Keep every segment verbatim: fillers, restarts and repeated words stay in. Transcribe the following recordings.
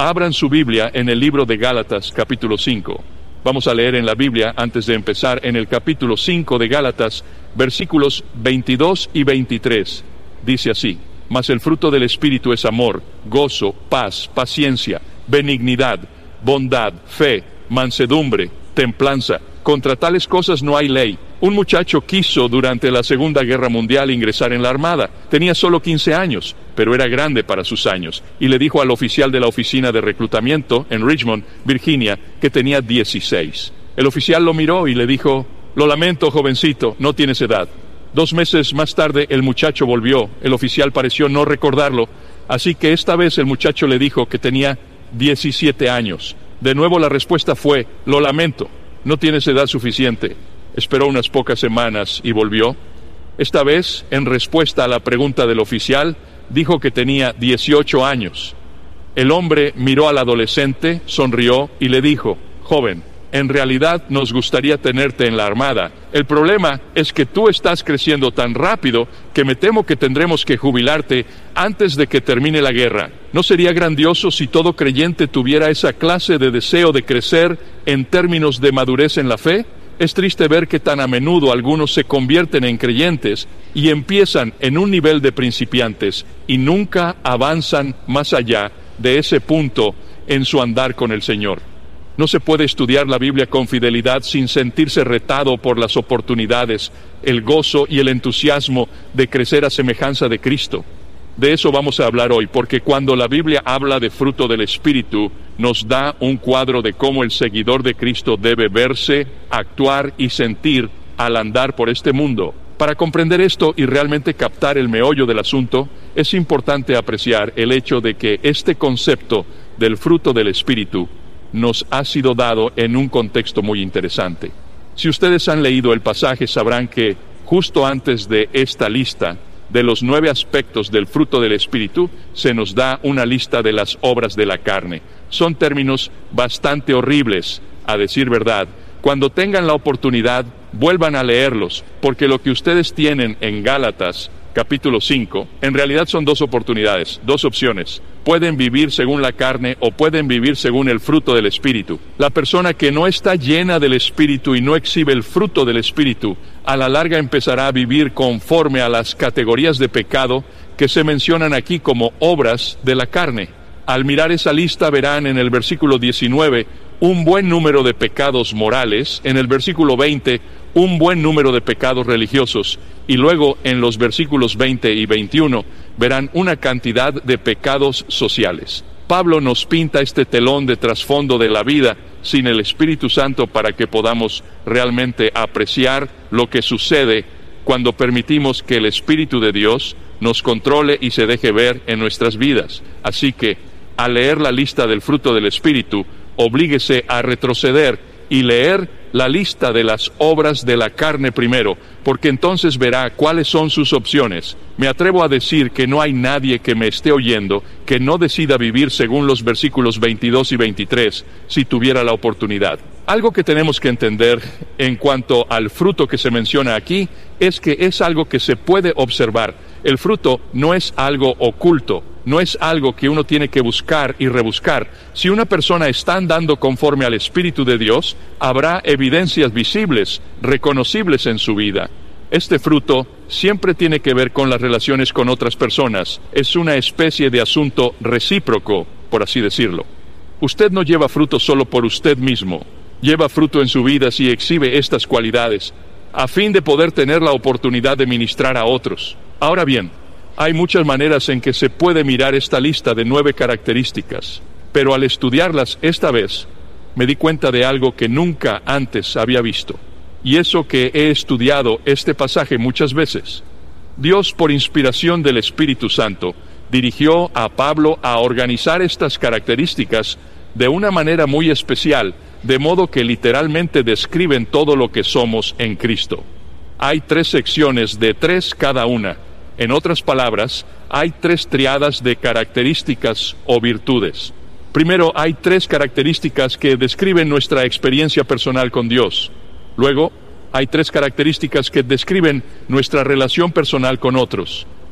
Abran su Biblia en el libro de Gálatas, capítulo cinco. Vamos a leer en la Biblia, antes de empezar, en el capítulo cinco de Gálatas, versículos veintidós y veintitrés. Dice así: Mas el fruto del Espíritu es amor, gozo, paz, paciencia, benignidad, bondad, fe, mansedumbre, templanza. Contra tales cosas no hay ley. Un muchacho quiso durante la Segunda Guerra Mundial ingresar en la Armada. Tenía solo quince años, pero era grande para sus años, y le dijo al oficial de la oficina de reclutamiento en Richmond, Virginia, que tenía dieciséis. El oficial lo miró y le dijo: Lo lamento, jovencito, no tienes edad. Dos meses más tarde el muchacho volvió. El oficial pareció no recordarlo, así que esta vez el muchacho le dijo que tenía diecisiete años. De nuevo la respuesta fue: Lo lamento, no tienes edad suficiente. Esperó unas pocas semanas y volvió. Esta vez, en respuesta a la pregunta del oficial, dijo que tenía dieciocho años. El hombre miró al adolescente, sonrió y le dijo: Joven, en realidad nos gustaría tenerte en la Armada. El problema es que tú estás creciendo tan rápido que me temo que tendremos que jubilarte antes de que termine la guerra. ¿No sería grandioso si todo creyente tuviera esa clase de deseo de crecer en términos de madurez en la fe? Es triste ver que tan a menudo algunos se convierten en creyentes y empiezan en un nivel de principiantes y nunca avanzan más allá de ese punto en su andar con el Señor. No se puede estudiar la Biblia con fidelidad sin sentirse retado por las oportunidades, el gozo y el entusiasmo de crecer a semejanza de Cristo. De eso vamos a hablar hoy, porque cuando la Biblia habla de fruto del Espíritu, nos da un cuadro de cómo el seguidor de Cristo debe verse, actuar y sentir al andar por este mundo. Para comprender esto y realmente captar el meollo del asunto, es importante apreciar el hecho de que este concepto del fruto del Espíritu nos ha sido dado en un contexto muy interesante. Si ustedes han leído el pasaje, sabrán que justo antes de esta lista de los nueve aspectos del fruto del Espíritu, se nos da una lista de las obras de la carne. Son términos bastante horribles, a decir verdad. Cuando tengan la oportunidad, vuelvan a leerlos, porque lo que ustedes tienen en Gálatas, capítulo cinco, en realidad son dos oportunidades, dos opciones. Pueden vivir según la carne o pueden vivir según el fruto del Espíritu. La persona que no está llena del Espíritu y no exhibe el fruto del Espíritu, a la larga empezará a vivir conforme a las categorías de pecado que se mencionan aquí como obras de la carne. Al mirar esa lista verán en el versículo diecinueve un buen número de pecados morales, en el versículo veinte un buen número de pecados religiosos, y luego en los versículos veinte y veintiuno verán una cantidad de pecados sociales. Pablo nos pinta este telón de trasfondo de la vida sin el Espíritu Santo para que podamos realmente apreciar lo que sucede cuando permitimos que el Espíritu de Dios nos controle y se deje ver en nuestras vidas. Así que, al leer la lista del fruto del Espíritu, oblíguese a retroceder y leer la lista de las obras de la carne primero, porque entonces verá cuáles son sus opciones. Me atrevo a decir que no hay nadie que me esté oyendo que no decida vivir según los versículos veintidós y veintitrés, si tuviera la oportunidad. Algo que tenemos que entender en cuanto al fruto que se menciona aquí, es que es algo que se puede observar. El fruto no es algo oculto, no es algo que uno tiene que buscar y rebuscar. Si una persona está andando conforme al Espíritu de Dios, habrá evidencias visibles, reconocibles en su vida. Este fruto siempre tiene que ver con las relaciones con otras personas. Es una especie de asunto recíproco, por así decirlo. Usted no lleva fruto solo por usted mismo. Lleva fruto en su vida si exhibe estas cualidades, a fin de poder tener la oportunidad de ministrar a otros. Ahora bien, hay muchas maneras en que se puede mirar esta lista de nueve características, pero al estudiarlas esta vez, me di cuenta de algo que nunca antes había visto, y eso que he estudiado este pasaje muchas veces. Dios, por inspiración del Espíritu Santo, dirigió a Pablo a organizar estas características de una manera muy especial, de modo que literalmente describen todo lo que somos en Cristo. Hay tres secciones de tres cada una. En otras palabras, hay tres triadas de características o virtudes. Primero, hay tres características que describen nuestra experiencia personal con Dios. Luego, hay tres características que describen nuestra relación personal con otros.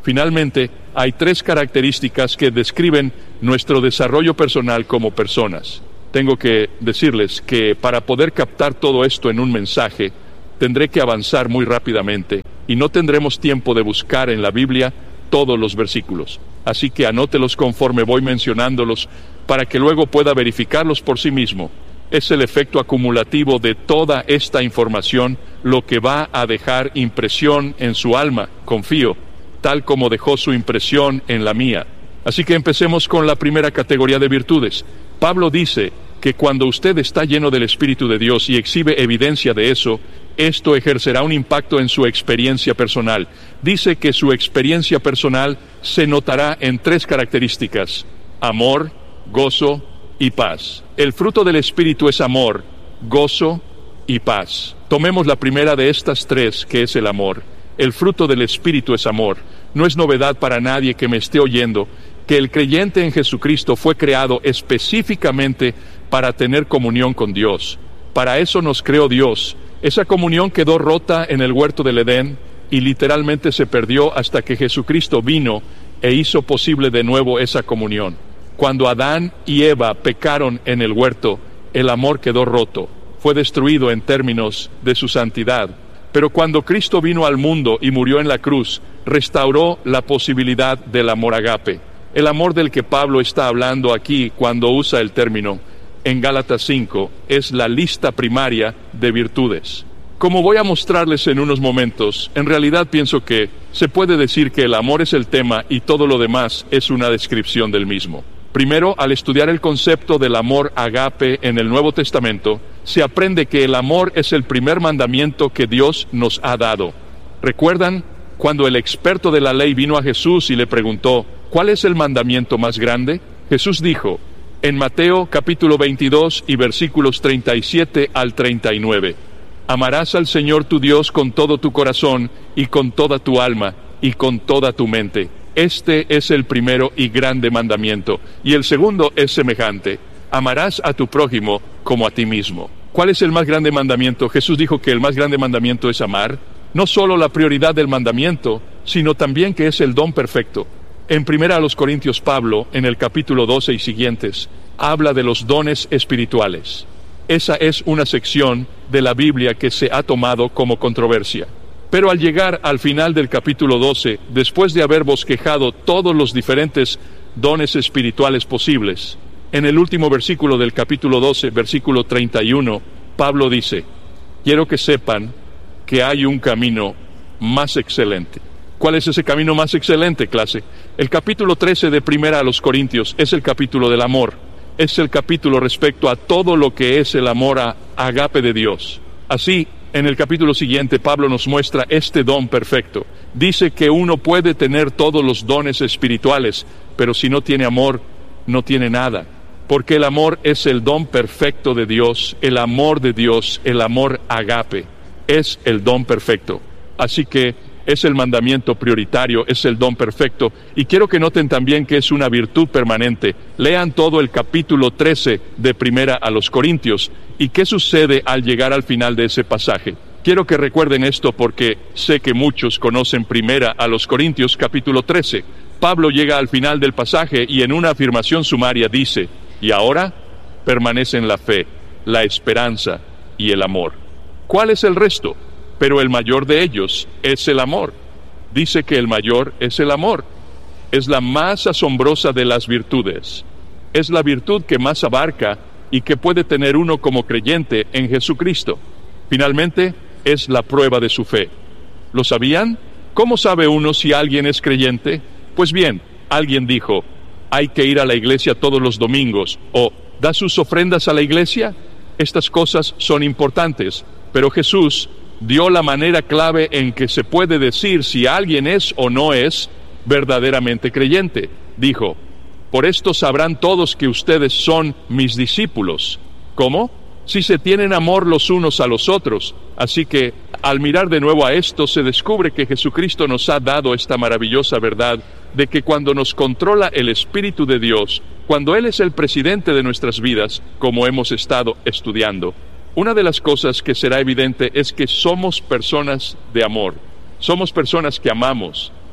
Finalmente, hay tres características que describen nuestro desarrollo personal como personas. Tengo que decirles que para poder captar todo esto en un mensaje, tendré que avanzar muy rápidamente y no tendremos tiempo de buscar en la Biblia todos los versículos. Así que anótelos conforme voy mencionándolos para que luego pueda verificarlos por sí mismo. Es el efecto acumulativo de toda esta información lo que va a dejar impresión en su alma, confío, tal como dejó su impresión en la mía. Así que empecemos con la primera categoría de virtudes. Pablo dice que cuando usted está lleno del Espíritu de Dios y exhibe evidencia de eso, esto ejercerá un impacto en su experiencia personal. Dice que su experiencia personal se notará en tres características: amor, gozo y paz. El fruto del Espíritu es amor, gozo y paz. Tomemos la primera de estas tres, que es el amor. El fruto del Espíritu es amor. No es novedad para nadie que me esté oyendo que el creyente en Jesucristo fue creado específicamente para tener comunión con Dios. Para eso nos creó Dios. Esa comunión quedó rota en el huerto del Edén y literalmente se perdió hasta que Jesucristo vino e hizo posible de nuevo esa comunión. Cuando Adán y Eva pecaron en el huerto, el amor quedó roto, fue destruido en términos de su santidad. Pero cuando Cristo vino al mundo y murió en la cruz, restauró la posibilidad del amor agape. El amor del que Pablo está hablando aquí cuando usa el término en Gálatas cinco es la lista primaria de virtudes. Como voy a mostrarles en unos momentos, en realidad pienso que se puede decir que el amor es el tema y todo lo demás es una descripción del mismo. Primero, al estudiar el concepto del amor agape en el Nuevo Testamento, se aprende que el amor es el primer mandamiento que Dios nos ha dado. ¿Recuerdan cuando el experto de la ley vino a Jesús y le preguntó, ¿cuál es el mandamiento más grande? Jesús dijo, en Mateo capítulo veintidós y versículos treinta y siete al treinta y nueve, amarás al Señor tu Dios con todo tu corazón y con toda tu alma y con toda tu mente. Este es el primero y grande mandamiento, y el segundo es semejante, amarás a tu prójimo como a ti mismo. ¿Cuál es el más grande mandamiento? Jesús dijo que el más grande mandamiento es amar, no solo la prioridad del mandamiento, sino también que es el don perfecto. En primera a los Corintios, Pablo, en el capítulo doce y siguientes, habla de los dones espirituales. Esa es una sección de la Biblia que se ha tomado como controversia. Pero al llegar al final del capítulo doce, después de haber bosquejado todos los diferentes dones espirituales posibles, en el último versículo del capítulo doce, versículo treinta y uno, Pablo dice, quiero que sepan que hay un camino más excelente. ¿Cuál es ese camino más excelente, clase? El capítulo trece de Primera a los Corintios es el capítulo del amor. Es el capítulo respecto a todo lo que es el amor a agape de Dios. Así, en el capítulo siguiente, Pablo nos muestra este don perfecto. Dice que uno puede tener todos los dones espirituales, pero si no tiene amor, no tiene nada. Porque el amor es el don perfecto de Dios, el amor de Dios, el amor agape. Es el don perfecto. Así que es el mandamiento prioritario, es el don perfecto. Y quiero que noten también que es una virtud permanente. Lean todo el capítulo trece de Primera a los Corintios. ¿Y qué sucede al llegar al final de ese pasaje? Quiero que recuerden esto porque sé que muchos conocen Primera a los Corintios capítulo trece. Pablo llega al final del pasaje y en una afirmación sumaria dice, y ahora permanecen la fe, la esperanza y el amor. ¿Cuál es el resto? Pero el mayor de ellos es el amor. Dice que el mayor es el amor. Es la más asombrosa de las virtudes. Es la virtud que más abarca y que puede tener uno como creyente en Jesucristo. Finalmente, es la prueba de su fe. ¿Lo sabían? ¿Cómo sabe uno si alguien es creyente? Pues bien, alguien dijo, hay que ir a la iglesia todos los domingos, o ¿da sus ofrendas a la iglesia? Estas cosas son importantes, pero Jesús dio la manera clave en que se puede decir si alguien es o no es verdaderamente creyente. Dijo, por esto sabrán todos que ustedes son mis discípulos. ¿Cómo? Si se tienen amor los unos a los otros. Así que, al mirar de nuevo a esto, se descubre que Jesucristo nos ha dado esta maravillosa verdad de que cuando nos controla el Espíritu de Dios, cuando Él es el presidente de nuestras vidas, como hemos estado estudiando, una de las cosas que será evidente es que somos personas de amor. Somos personas que amamos.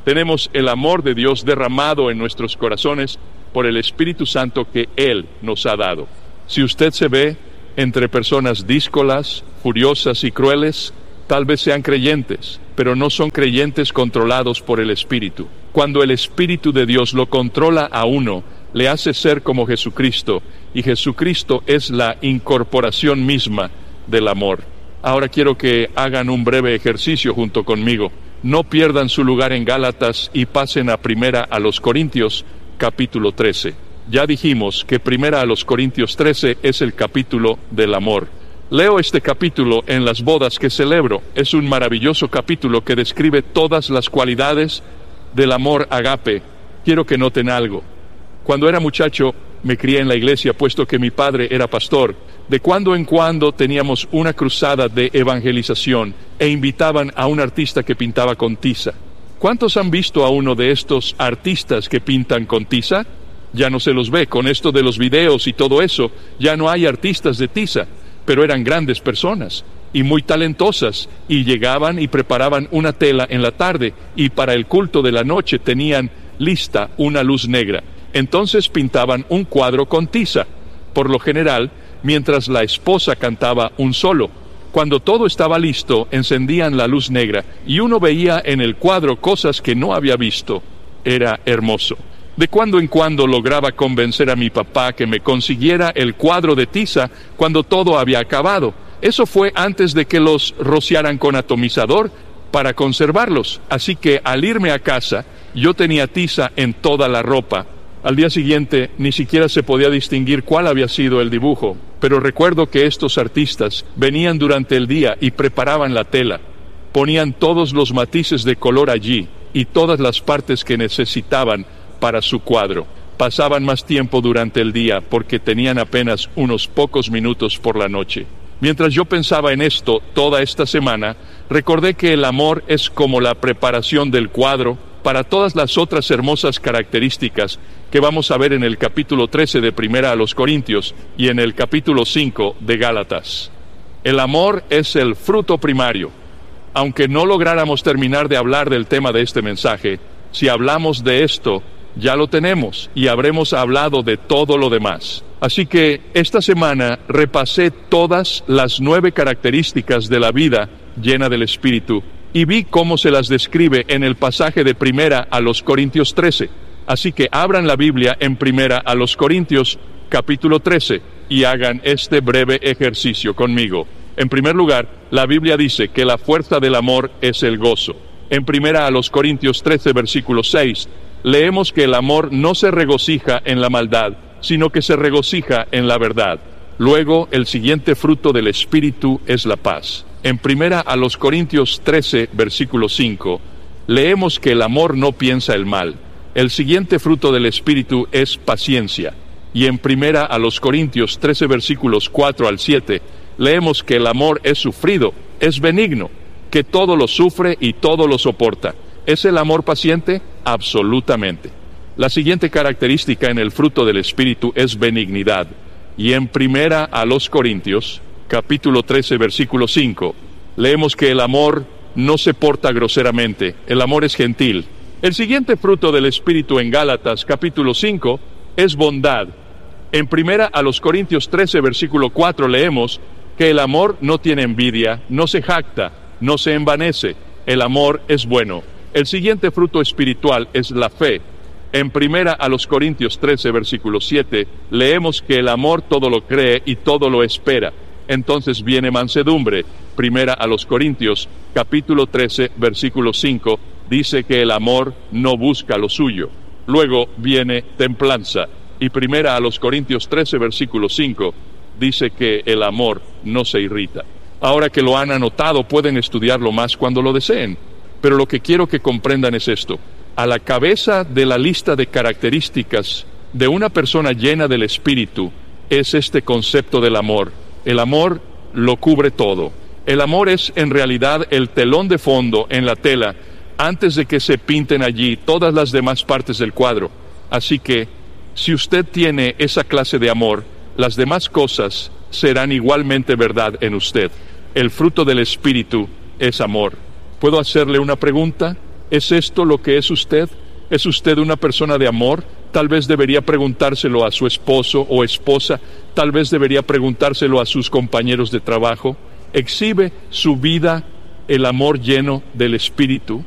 Tenemos el amor de Dios derramado en nuestros corazones por el Espíritu Santo que Él nos ha dado. Si usted se ve entre personas díscolas, furiosas y crueles, tal vez sean creyentes, pero no son creyentes controlados por el Espíritu. Cuando el Espíritu de Dios lo controla a uno, le hace ser como Jesucristo, y Jesucristo es la incorporación misma del amor. Ahora quiero que hagan un breve ejercicio junto conmigo. No pierdan su lugar en Gálatas y pasen a Primera a los Corintios, capítulo trece. Ya dijimos que Primera a los Corintios trece es el capítulo del amor. Leo este capítulo en las bodas que celebro. Es un maravilloso capítulo que describe todas las cualidades del amor agape. Quiero que noten algo. Cuando era muchacho, me crié en la iglesia, puesto que mi padre era pastor. De cuando en cuando teníamos una cruzada de evangelización e invitaban a un artista que pintaba con tiza. ¿Cuántos han visto a uno de estos artistas que pintan con tiza? Ya no se los ve. Con esto de los videos y todo eso, ya no hay artistas de tiza, pero eran grandes personas y muy talentosas, y llegaban y preparaban una tela en la tarde, y para el culto de la noche tenían lista una luz negra. Entonces pintaban un cuadro con tiza, por lo general, mientras la esposa cantaba un solo. Cuando todo estaba listo, encendían la luz negra, y uno veía en el cuadro cosas que no había visto. Era hermoso. De cuando en cuando lograba convencer a mi papá que me consiguiera el cuadro de tiza cuando todo había acabado. Eso fue antes de que los rociaran con atomizador para conservarlos. Así que al irme a casa, yo tenía tiza en toda la ropa. Al día siguiente ni siquiera se podía distinguir cuál había sido el dibujo, pero recuerdo que estos artistas venían durante el día y preparaban la tela. Ponían todos los matices de color allí y todas las partes que necesitaban para su cuadro. Pasaban más tiempo durante el día porque tenían apenas unos pocos minutos por la noche. Mientras yo pensaba en esto toda esta semana, recordé que el amor es como la preparación del cuadro para todas las otras hermosas características que vamos a ver en el capítulo trece de Primera a los Corintios y en el capítulo cinco de Gálatas. El amor es el fruto primario. Aunque no lográramos terminar de hablar del tema de este mensaje, si hablamos de esto, ya lo tenemos y habremos hablado de todo lo demás. Así que esta semana repasé todas las nueve características de la vida llena del Espíritu y vi cómo se las describe en el pasaje de Primera a los Corintios trece. Así que abran la Biblia en Primera a los Corintios, capítulo trece, y hagan este breve ejercicio conmigo. En primer lugar, la Biblia dice que la fuerza del amor es el gozo. En Primera a los Corintios trece, versículo seis, leemos que el amor no se regocija en la maldad, sino que se regocija en la verdad. Luego, el siguiente fruto del Espíritu es la paz. En Primera a los Corintios trece, versículo cinco, leemos que el amor no piensa el mal. El siguiente fruto del Espíritu es paciencia. Y en Primera a los Corintios trece, versículos cuatro al siete, leemos que el amor es sufrido, es benigno, que todo lo sufre y todo lo soporta. ¿Es el amor paciente? Absolutamente. La siguiente característica en el fruto del Espíritu es benignidad. Y en Primera a los Corintios, capítulo trece, versículo cinco, leemos que el amor no se porta groseramente, el amor es gentil. El siguiente fruto del Espíritu en Gálatas, capítulo cinco, es bondad. En Primera a los Corintios trece, versículo cuatro, leemos que el amor no tiene envidia, no se jacta, no se envanece, el amor es bueno. El siguiente fruto espiritual es la fe. En Primera a los Corintios trece, versículo siete, leemos que el amor todo lo cree y todo lo espera. Entonces viene mansedumbre. Primera a los Corintios, capítulo trece, versículo cinco, dice que el amor no busca lo suyo. Luego viene templanza. Y Primera a los Corintios trece, versículo cinco, dice que el amor no se irrita. Ahora que lo han anotado, pueden estudiarlo más cuando lo deseen. Pero lo que quiero que comprendan es esto. A la cabeza de la lista de características de una persona llena del Espíritu es este concepto del amor. El amor lo cubre todo. El amor es en realidad el telón de fondo en la tela antes de que se pinten allí todas las demás partes del cuadro. Así que, si usted tiene esa clase de amor, las demás cosas serán igualmente verdad en usted. El fruto del Espíritu es amor. ¿Puedo hacerle una pregunta? ¿Es esto lo que es usted? ¿Es usted una persona de amor? Tal vez debería preguntárselo a su esposo o esposa, tal vez debería preguntárselo a sus compañeros de trabajo. ¿Exhibe su vida el amor lleno del Espíritu?